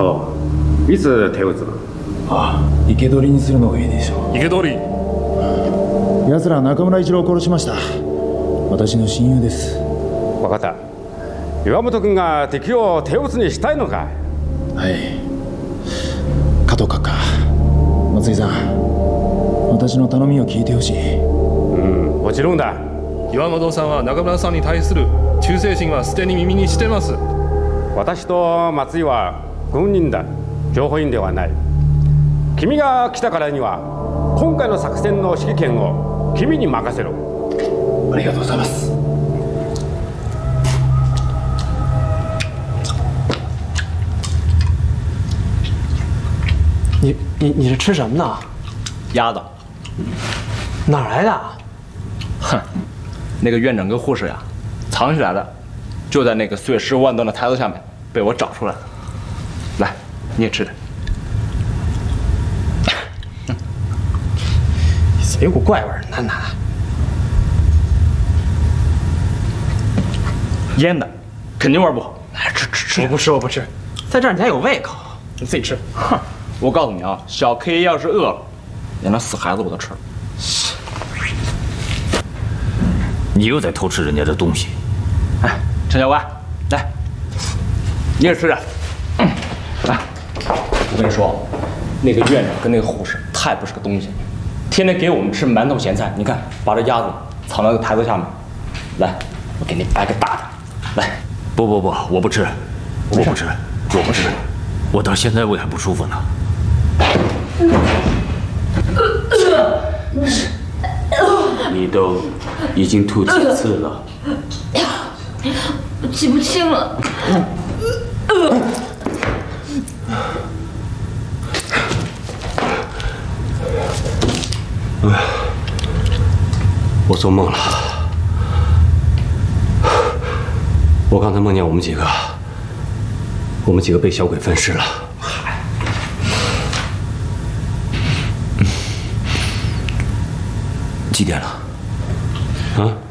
おう、いつ手を打つの？ ああ、生け捕りにするのがいいでしょう。 生け捕り。 奴ら中村一郎を殺しました。私の親友です。 分かった。岩本君が敵を手打つにしたいのか？ はい。加藤閣下、松井さん、私の頼みを聞いてほしい。 もちろんだ。 岩本さんは中村さんに対する忠誠心はすでに耳にしてます。 私と松井は軍人だ。情報員ではない。君が来たからには今回の作戦の指揮権を君に任せろ。 ありがとうございます。 你是吃什么呢？ 鸭子。 哪儿来的？ 哼，那个院长跟护士呀，藏起来的，就在那个碎尸万段的台子下面被我找出来的。来，你也吃点。 有股怪味儿，拿。 腌的，肯定味不好。 来吃。我不吃，在这儿你还有胃口，你自己吃。 哼，我告诉你啊，小 K 要是饿了，连那死孩子我都吃了。 你又在偷吃人家的东西。 哎，陈小乖，来，你也吃点。来，我跟你说，那个院长跟那个护士太不是个东西，天天给我们吃馒头咸菜。你看，把这鸭子藏到台子下面。来，我给你掰个大的。来， 不，我不吃，我不吃，我到现在胃还不舒服呢。你都已经吐几次了？ 记不清了。 我做梦了。我刚才梦见我们几个被小鬼分尸了。 几点了？ 啊？